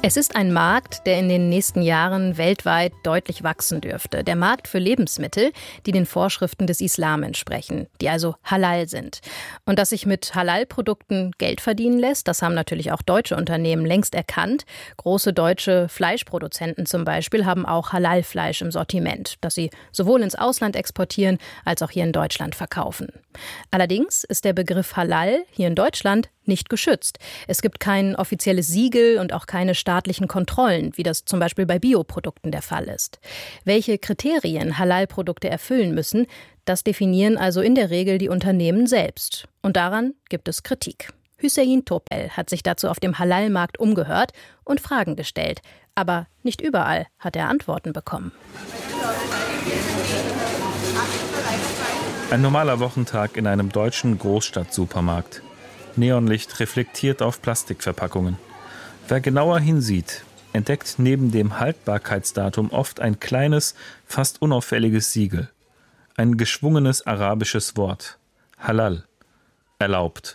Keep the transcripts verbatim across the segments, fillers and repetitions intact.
Es ist ein Markt, der in den nächsten Jahren weltweit deutlich wachsen dürfte. Der Markt für Lebensmittel, die den Vorschriften des Islam entsprechen, die also halal sind. Und dass sich mit Halal-Produkten Geld verdienen lässt, das haben natürlich auch deutsche Unternehmen längst erkannt. Große deutsche Fleischproduzenten zum Beispiel haben auch Halal-Fleisch im Sortiment, das sie sowohl ins Ausland exportieren als auch hier in Deutschland verkaufen. Allerdings ist der Begriff Halal hier in Deutschland nicht geschützt. Es gibt kein offizielles Siegel und auch keine staatlichen Kontrollen, wie das zum Beispiel bei Bioprodukten der Fall ist. Welche Kriterien Halal-Produkte erfüllen müssen, das definieren also in der Regel die Unternehmen selbst. Und daran gibt es Kritik. Hüseyin Topel hat sich dazu auf dem Halal-Markt umgehört und Fragen gestellt. Aber nicht überall hat er Antworten bekommen. Ein normaler Wochentag in einem deutschen Großstadtsupermarkt. Neonlicht reflektiert auf Plastikverpackungen. Wer genauer hinsieht, entdeckt neben dem Haltbarkeitsdatum oft ein kleines, fast unauffälliges Siegel. Ein geschwungenes arabisches Wort. Halal. Erlaubt.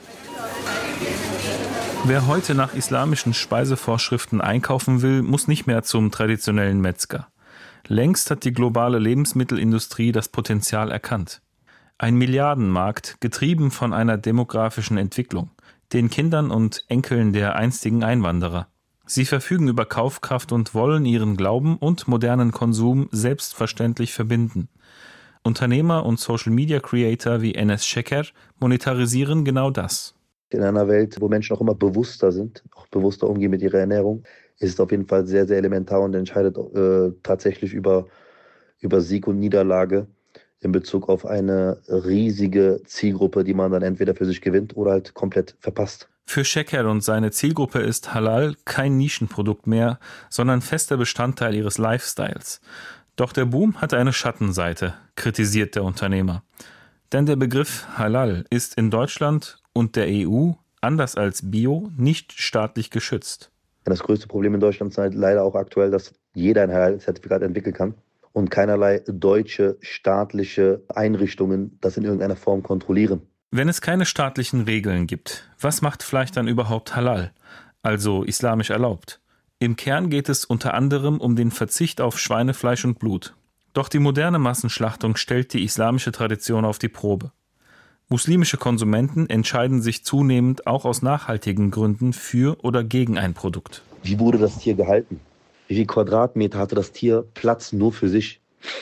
Wer heute nach islamischen Speisevorschriften einkaufen will, muss nicht mehr zum traditionellen Metzger. Längst hat die globale Lebensmittelindustrie das Potenzial erkannt. Ein Milliardenmarkt, getrieben von einer demografischen Entwicklung, den Kindern und Enkeln der einstigen Einwanderer. Sie verfügen über Kaufkraft und wollen ihren Glauben und modernen Konsum selbstverständlich verbinden. Unternehmer und Social-Media-Creator wie Enes Şeker monetarisieren genau das. In einer Welt, wo Menschen auch immer bewusster sind, auch bewusster umgehen mit ihrer Ernährung, ist es auf jeden Fall sehr, sehr elementar und entscheidet äh, tatsächlich über, über Sieg und Niederlage in Bezug auf eine riesige Zielgruppe, die man dann entweder für sich gewinnt oder halt komplett verpasst. Für Şeker und seine Zielgruppe ist Halal kein Nischenprodukt mehr, sondern fester Bestandteil ihres Lifestyles. Doch der Boom hat eine Schattenseite, kritisiert der Unternehmer. Denn der Begriff Halal ist in Deutschland und der E U, anders als Bio, nicht staatlich geschützt. Das größte Problem in Deutschland ist halt leider auch aktuell, dass jeder ein Halal-Zertifikat entwickeln kann und keinerlei deutsche staatliche Einrichtungen das in irgendeiner Form kontrollieren. Wenn es keine staatlichen Regeln gibt, was macht Fleisch dann überhaupt halal, also islamisch erlaubt? Im Kern geht es unter anderem um den Verzicht auf Schweinefleisch und Blut. Doch die moderne Massenschlachtung stellt die islamische Tradition auf die Probe. Muslimische Konsumenten entscheiden sich zunehmend auch aus nachhaltigen Gründen für oder gegen ein Produkt. Wie wurde das Tier gehalten? Wie viel Quadratmeter hatte das Tier Platz nur für sich?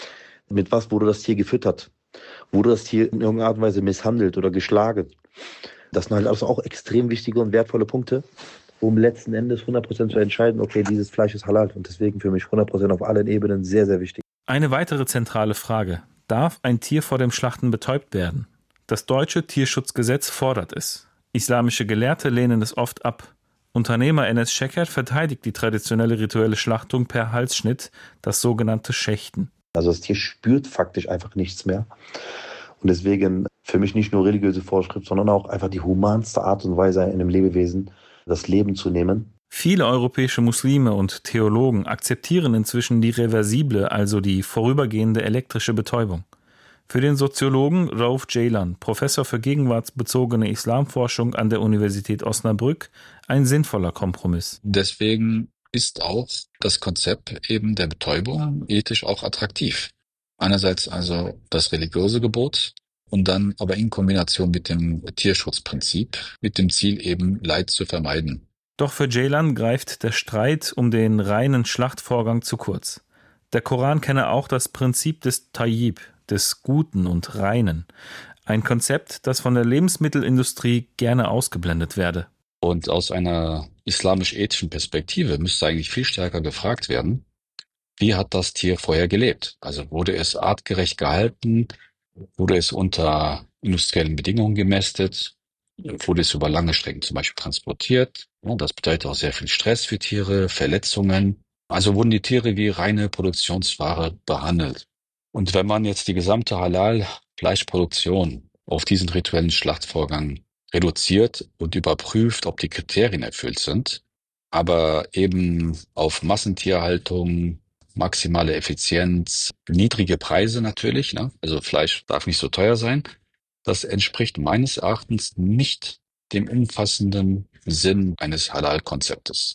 Mit was wurde das Tier gefüttert? Wurde das Tier in irgendeiner Art und Weise misshandelt oder geschlagen? Das sind halt also auch extrem wichtige und wertvolle Punkte, um letzten Endes hundert Prozent zu entscheiden, okay, dieses Fleisch ist halal. Und deswegen für mich hundert Prozent auf allen Ebenen sehr, sehr wichtig. Eine weitere zentrale Frage. Darf ein Tier vor dem Schlachten betäubt werden? Das deutsche Tierschutzgesetz fordert es. Islamische Gelehrte lehnen es oft ab. Unternehmer Enes Şeker verteidigt die traditionelle rituelle Schlachtung per Halsschnitt, das sogenannte Schächten. Also das Tier spürt faktisch einfach nichts mehr. Und deswegen für mich nicht nur religiöse Vorschrift, sondern auch einfach die humanste Art und Weise in einem Lebewesen, das Leben zu nehmen. Viele europäische Muslime und Theologen akzeptieren inzwischen die reversible, also die vorübergehende elektrische Betäubung. Für den Soziologen Rauf Ceylan, Professor für gegenwartsbezogene Islamforschung an der Universität Osnabrück, ein sinnvoller Kompromiss. Deswegen ist auch das Konzept eben der Betäubung ethisch auch attraktiv. Einerseits also das religiöse Gebot und dann aber in Kombination mit dem Tierschutzprinzip, mit dem Ziel eben Leid zu vermeiden. Doch für Ceylan greift der Streit um den reinen Schlachtvorgang zu kurz. Der Koran kenne auch das Prinzip des Tayyib, des Guten und Reinen. Ein Konzept, das von der Lebensmittelindustrie gerne ausgeblendet werde. Und aus einer islamisch-ethischen Perspektive müsste eigentlich viel stärker gefragt werden, wie hat das Tier vorher gelebt? Also wurde es artgerecht gehalten? Wurde es unter industriellen Bedingungen gemästet? Wurde es über lange Strecken zum Beispiel transportiert? Das bedeutet auch sehr viel Stress für Tiere, Verletzungen. Also wurden die Tiere wie reine Produktionsware behandelt. Und wenn man jetzt die gesamte Halal-Fleischproduktion auf diesen rituellen Schlachtvorgang reduziert und überprüft, ob die Kriterien erfüllt sind, aber eben auf Massentierhaltung, maximale Effizienz, niedrige Preise natürlich, ne? Also Fleisch darf nicht so teuer sein, das entspricht meines Erachtens nicht dem umfassenden Sinn eines Halal-Konzeptes.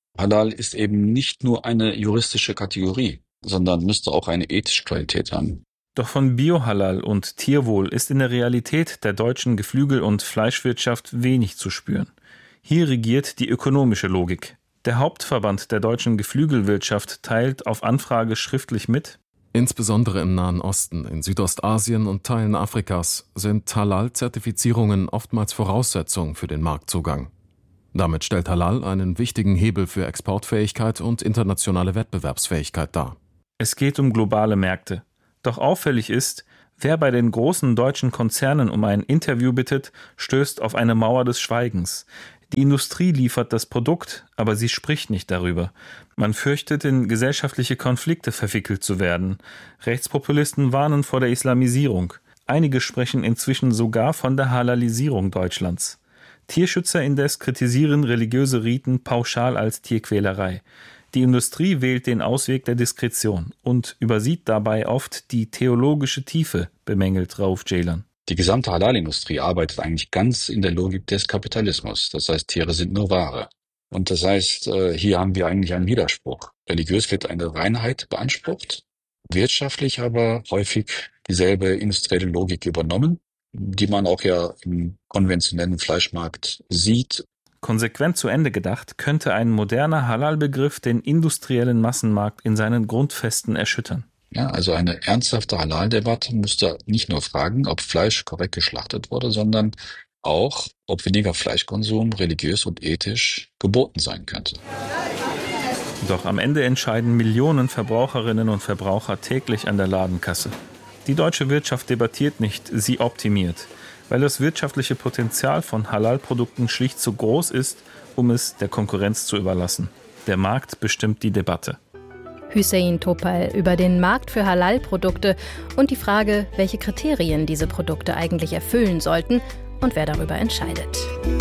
Halal ist eben nicht nur eine juristische Kategorie, sondern müsste auch eine ethische Qualität haben. Doch von Biohalal und Tierwohl ist in der Realität der deutschen Geflügel- und Fleischwirtschaft wenig zu spüren. Hier regiert die ökonomische Logik. Der Hauptverband der deutschen Geflügelwirtschaft teilt auf Anfrage schriftlich mit: Insbesondere im Nahen Osten, in Südostasien und Teilen Afrikas sind Halal-Zertifizierungen oftmals Voraussetzung für den Marktzugang. Damit stellt Halal einen wichtigen Hebel für Exportfähigkeit und internationale Wettbewerbsfähigkeit dar. Es geht um globale Märkte. Doch auffällig ist, wer bei den großen deutschen Konzernen um ein Interview bittet, stößt auf eine Mauer des Schweigens. Die Industrie liefert das Produkt, aber sie spricht nicht darüber. Man fürchtet, in gesellschaftliche Konflikte verwickelt zu werden. Rechtspopulisten warnen vor der Islamisierung. Einige sprechen inzwischen sogar von der Halalisierung Deutschlands. Tierschützer indes kritisieren religiöse Riten pauschal als Tierquälerei. Die Industrie wählt den Ausweg der Diskretion und übersieht dabei oft die theologische Tiefe, bemängelt Rauf Ceylan. Die gesamte Halal-Industrie arbeitet eigentlich ganz in der Logik des Kapitalismus. Das heißt, Tiere sind nur Ware. Und das heißt, hier haben wir eigentlich einen Widerspruch. Religiös wird eine Reinheit beansprucht, wirtschaftlich aber häufig dieselbe industrielle Logik übernommen, die man auch ja im konventionellen Fleischmarkt sieht. Konsequent zu Ende gedacht, könnte ein moderner Halal-Begriff den industriellen Massenmarkt in seinen Grundfesten erschüttern. Ja, also eine ernsthafte Halal-Debatte müsste nicht nur fragen, ob Fleisch korrekt geschlachtet wurde, sondern auch, ob weniger Fleischkonsum religiös und ethisch geboten sein könnte. Doch am Ende entscheiden Millionen Verbraucherinnen und Verbraucher täglich an der Ladenkasse. Die deutsche Wirtschaft debattiert nicht, sie optimiert, weil das wirtschaftliche Potenzial von Halal-Produkten schlicht zu groß ist, um es der Konkurrenz zu überlassen. Der Markt bestimmt die Debatte. Hüseyin Topal über den Markt für Halal-Produkte und die Frage, welche Kriterien diese Produkte eigentlich erfüllen sollten und wer darüber entscheidet.